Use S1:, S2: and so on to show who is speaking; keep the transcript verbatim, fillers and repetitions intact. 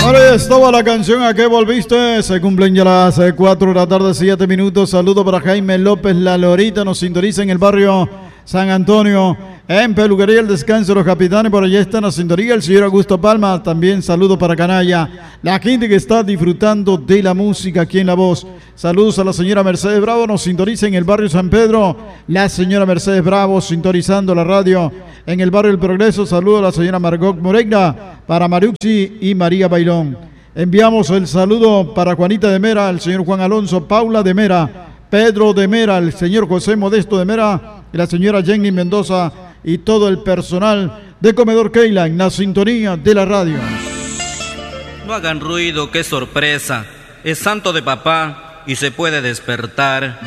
S1: Ahora ya estaba la canción ¿A qué volviste? Se cumplen ya las cuatro de la tarde, siete minutos. Saludo para Jaime López La Lorita, nos sintoniza en el barrio San Antonio, en Peluquería El Descanso de los Capitanes. Por allá está en la sintonía el señor Augusto Palma. También saludo para Canalla, la gente que está disfrutando de la música aquí en La Voz. Saludos a la señora Mercedes Bravo, nos sintoniza en el barrio San Pedro. La señora Mercedes Bravo sintonizando la radio en el barrio El Progreso. Saludo a la señora Margot Moreira, para Mariuxi y María Bailón. Enviamos el saludo para Juanita de Mera, el señor Juan Alonso, Paula de Mera, Pedro de Mera, el señor José Modesto de Mera y la señora Jenny Mendoza y todo el personal de Comedor Keila en la sintonía de la radio.
S2: No hagan ruido, qué sorpresa. Es santo de papá y se puede despertar.